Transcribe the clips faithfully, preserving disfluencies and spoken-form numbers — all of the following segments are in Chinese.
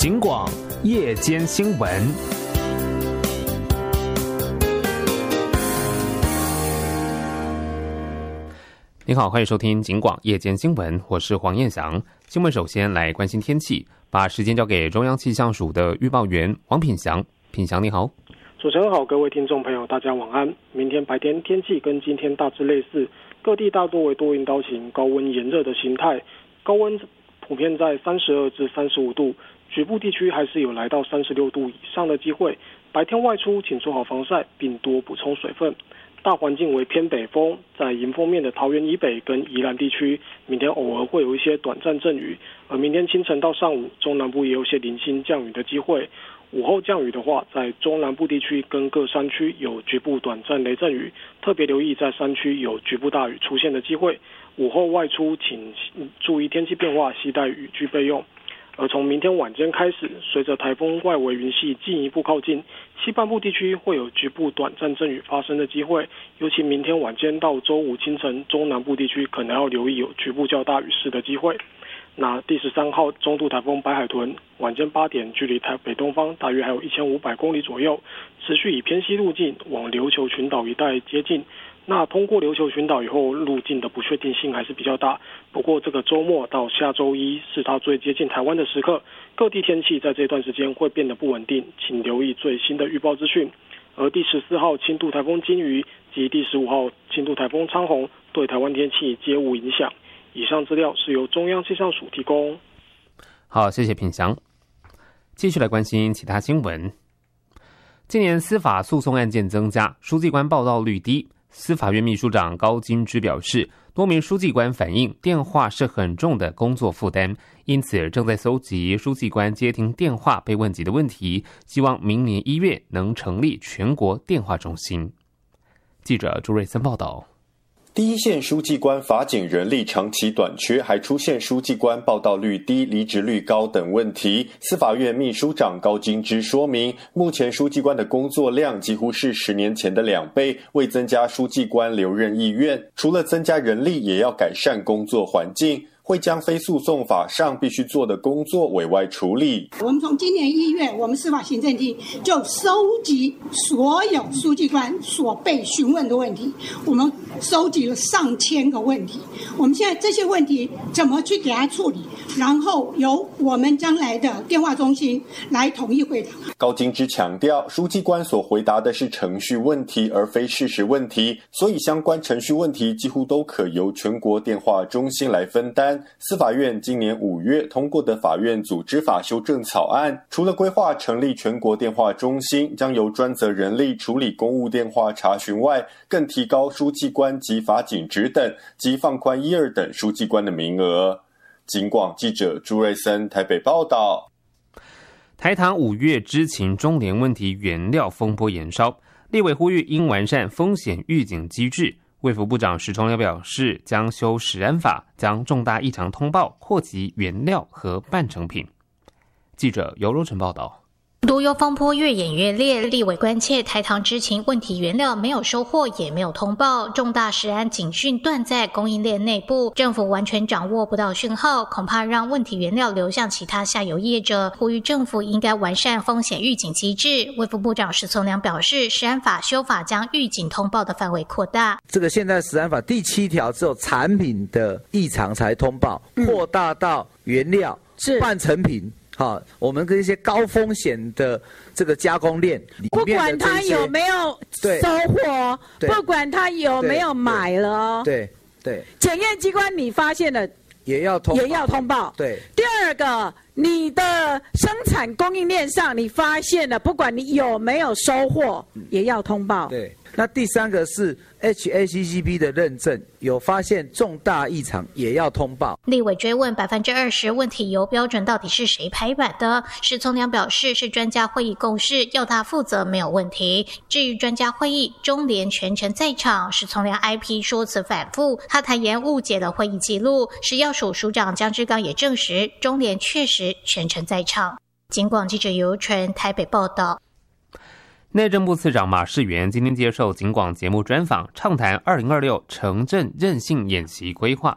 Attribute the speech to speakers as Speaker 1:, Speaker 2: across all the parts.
Speaker 1: 警广夜间新闻。你好，欢迎收听警广夜间新闻，我是黄彦翔。新闻首先来关心天气，把时间交给中央气象署的预报员王品祥。品祥你好。
Speaker 2: 主持人好，各位听众朋友大家晚安。明天白天天气跟今天大致类似，各地大多为多云到晴，高温炎热的形态，高温普遍在三十二至三十五度，局部地区还是有来到三十六度以上的机会。白天外出请做好防晒，并多补充水分。大环境为偏北风，在迎风面的桃园以北跟宜兰地区，明天偶尔会有一些短暂阵雨，而明天清晨到上午，中南部也有些零星降雨的机会。午后降雨的话，在中南部地区跟各山区有局部短暂雷阵雨，特别留意在山区有局部大雨出现的机会。午后外出请注意天气变化，携带雨具备用。而从明天晚间开始，随着台风外围云系进一步靠近，西半部地区会有局部短暂阵雨发生的机会，尤其明天晚间到周五清晨，中南部地区可能要留意有局部较大雨势的机会。那第十三号中度台风白海豚晚间八点，距离台北东方大约还有一千五百公里左右，持续以偏西路径往琉球群岛一带接近。那通过琉球群岛以后，路径的不确定性还是比较大。不过这个周末到下周一是它最接近台湾的时刻，各地天气在这段时间会变得不稳定，请留意最新的预报资讯。而第十四号轻度台风金鱼及第十五号轻度台风昌宏对台湾天气皆无影响。以上资料是由中央气象署提供。
Speaker 1: 好，谢谢品祥。继续来关心其他新闻。今年司法诉讼案件增加，书记官报到率低。司法院秘书长高金枝表示，多名书记官反映电话是很重的工作负担，因此正在搜集书记官接听电话被问及的问题，希望明年一月能成立全国电话中心。记者朱瑞森报道。
Speaker 3: 第一线书记官法警人力长期短缺，还出现书记官报到率低、离职率高等问题。司法院秘书长高金枝说明，目前书记官的工作量几乎是十年前的两倍，为增加书记官留任意愿，除了增加人力，也要改善工作环境。会将非诉讼法上必须做的工作委外处理。
Speaker 4: 我们从今年一月，我们司法行政厅就收集所有书记官所被询问的问题，我们收集了上千个问题。我们现在这些问题怎么去给他处理，然后由我们将来的电话中心来统一回答。
Speaker 3: 高金枝强调，书记官所回答的是程序问题，而非事实问题，所以相关程序问题几乎都可由全国电话中心来分担。司法院今年五月通过的法院组织法修正草案，除了规划成立全国电话中心，将由专责人力处理公务电话查询外，更提高书记官及法警职等及放宽一二等书记官的名额。警广记者朱瑞森台北报道。
Speaker 1: 台糖五月知情中联问题原料风波延烧，立委呼吁应完善风险预警机制。卫福部长石崇良表示，将修食安法，将重大异常通报扩及原料和半成品。记者尤柔成报道。
Speaker 5: 毒油风波越演越烈，立委关切台糖知情问题原料没有收货，也没有通报，重大食安警讯断在供应链内部，政府完全掌握不到讯号，恐怕让问题原料流向其他下游业者。呼吁政府应该完善风险预警机制。卫福部长石崇良表示，食安法修法将预警通报的范围扩大。
Speaker 6: 这个现在食安法第七条只有产品的异常才通报，扩大到原料、是半成品。好，我们跟一些高风险的这个加工链，
Speaker 7: 不管他有没有收货，不管他有没有买了，
Speaker 6: 对对，
Speaker 7: 检验机关你发现了
Speaker 6: 也要通报，
Speaker 7: 也要通报。
Speaker 6: 对，
Speaker 7: 第二个，你的生产供应链上你发现了，不管你有没有收货，嗯、也要通报。
Speaker 6: 对，那第三个是 H A C C P 的认证，有发现重大异常也要通报。
Speaker 5: 立委追问百分之二十问题油标准到底是谁排版的，石崇良表示是专家会议共识，要他负责没有问题。至于专家会议，中联全程在场，石崇良 I P 说辞反复，他坦言误解了会议记录。食药署署长江志刚也证实，中联确实全程在场。警广记者尤纯台北报道。
Speaker 1: 内政部次长马世元今天接受警广节目专访，畅谈二零二六城镇韧性演习规划。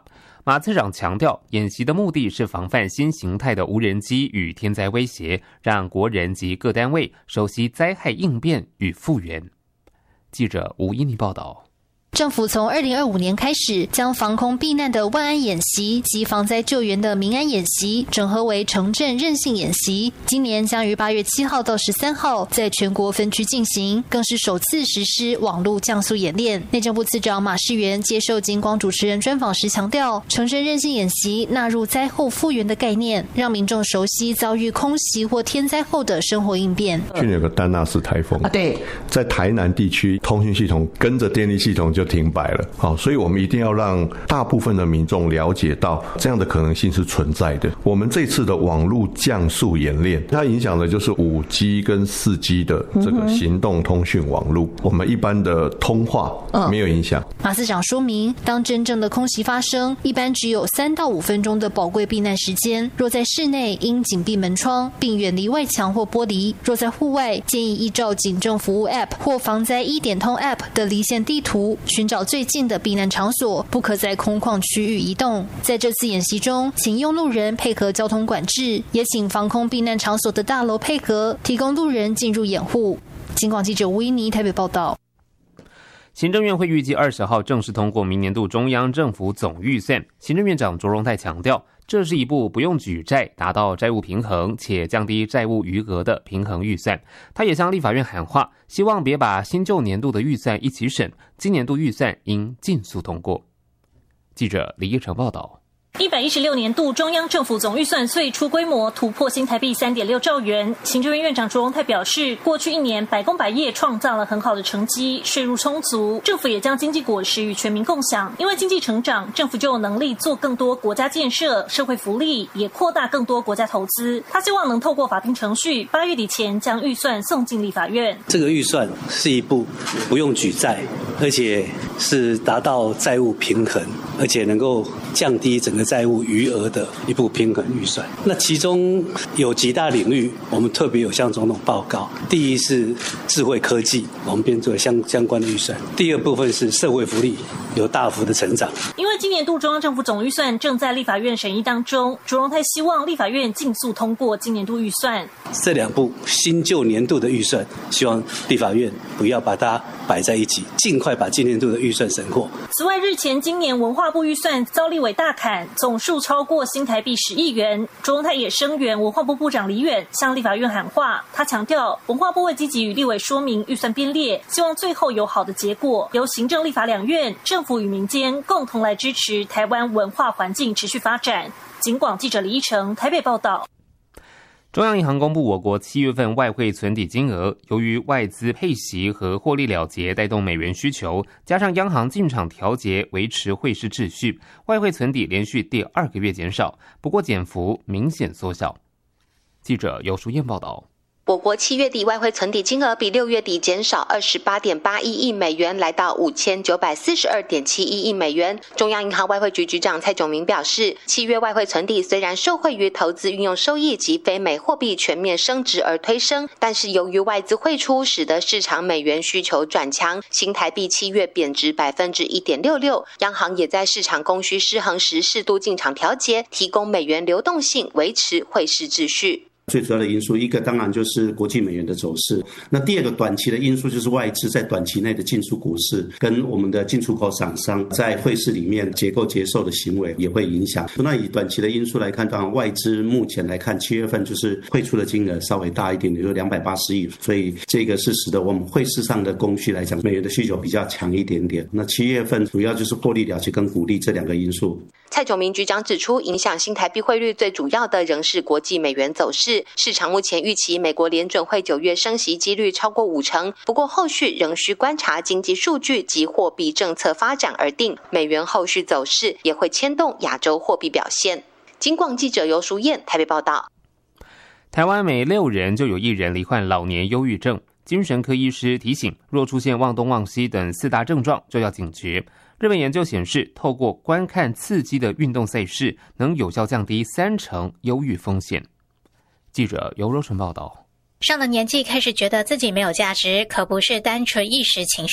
Speaker 1: 马次长强调，演习的目的是防范新形态的无人机与天灾威胁，让国人及各单位熟悉灾害应变与复原。记者吴依妮报道。
Speaker 8: 政府从二零二五年开始，将防空避难的万安演习及防灾救援的民安演习整合为城镇韧性演习。今年将于八月七号到十三号在全国分区进行，更是首次实施网络降速演练。内政部次长马世元接受金光主持人专访时强调，城镇韧性演习纳入灾后复原的概念，让民众熟悉遭遇空袭或天灾后的生活应变。
Speaker 9: 去年有个丹纳斯台风啊，对，在台南地区通讯系统跟着电力系统就停摆了，好，所以我们一定要让大部分的民众了解到这样的可能性是存在的。我们这次的网络降速演练，它影响的就是 五 G 跟 四 G 的这个行动通讯网络，我们一般的通话没有影响。
Speaker 8: 嗯、马司长说明，当真正的空袭发生，一般只有三到五分钟的宝贵避难时间。若在室内，应紧闭门窗，并远离外墙或玻璃；若在户外，建议依照警政服务 App 或防灾一点通 App 的离线地图，寻找最近的避难场所，不可在空旷区域移动。在这次演习中，请用路人配合交通管制，也请防空避难场所的大楼配合，提供路人进入掩护。警广记者吴依妮台北报道。
Speaker 1: 行政院会预计二十号正式通过明年度中央政府总预算。行政院长卓荣泰强调，这是一部不用举债达到债务平衡且降低债务余额的平衡预算。他也向立法院喊话，希望别把新旧年度的预算一起审，今年度预算应尽速通过。记者李义成报道。
Speaker 10: 一百一十六年度中央政府总预算最初规模突破新台币 三点六兆元。行政院院长卓荣泰表示，过去一年百工百业创造了很好的成绩，税入充足，政府也将经济果实与全民共享。因为经济成长，政府就有能力做更多国家建设、社会福利，也扩大更多国家投资。他希望能透过法定程序，八月底前将预算送进立法院。
Speaker 11: 这个预算是一部不用举债，而且是达到债务平衡，而且能够降低整个债务余额的一部平衡预算。那其中有几大领域，我们特别有向总统报告。第一是智慧科技，我们编做相相关的预算。第二部分是社会福利，有大幅的成长。
Speaker 10: 因为今年度中央政府总预算正在立法院审议当中，卓荣泰希望立法院尽速通过今年度预算。
Speaker 11: 这两部新旧年度的预算，希望立法院不要把它摆在一起，尽快把今年度的预算审过。
Speaker 10: 此外，日前今年文化部预算遭立委大砍，总数超过新台币十亿元。卓荣泰也声援文化部部长李远向立法院喊话，他强调文化部会积极与立委说明预算编列，希望最后有好的结果，由行政立法两院、政府与民间共同来支持台湾文化环境持续发展。警广记者李依成台北报道。
Speaker 1: 中央银行公布我国七月份外汇存底金额，由于外资配息和获利了结带动美元需求，加上央行进场调节维持汇市秩序，外汇存底连续第二个月减少，不过减幅明显缩小。记者尤淑燕报道。
Speaker 12: 我国七月底外汇存底金额比六月底减少 二十八点八一亿美元，来到 五千九百四十二点七一亿美元。中央银行外汇局局长蔡炯明表示，七月外汇存底虽然受惠于投资运用收益及非美货币全面升值而推升，但是由于外资汇出，使得市场美元需求转强，新台币七月贬值 百分之一点六六， 央行也在市场供需失衡时适度进场调节，提供美元流动性，维持汇市秩序。
Speaker 13: 最主要的因素，一个当然就是国际美元的走势，那第二个短期的因素就是外资在短期内的进出股市，跟我们的进出口厂商在汇市里面结构结售的行为也会影响。那以短期的因素来看，当然外资目前来看七月份就是汇出的金额稍微大一点，也就两百八十亿，所以这个是使得我们汇市上的供需来讲，美元的需求比较强一点点。那七月份主要就是获利了结跟股利这两个因素。
Speaker 12: 蔡炯明局长指出，影响新台币汇率最主要的仍是国际美元走势。市场目前预期美国联准会九月升息几率超过五成，不过后续仍需观察经济数据及货币政策发展而定。美元后续走势也会牵动亚洲货币表现。警广记者尤淑燕台北报道。
Speaker 1: 台湾每六人就有一人罹患老年忧郁症，精神科医师提醒，若出现忘东忘西等四大症状，就要警觉。日本研究显示，透过观看刺激的运动赛事，能有效降低三成忧郁风险。记者尤若纯报道。
Speaker 5: 上了年纪开始觉得自己没有价值，可不是单纯一时情绪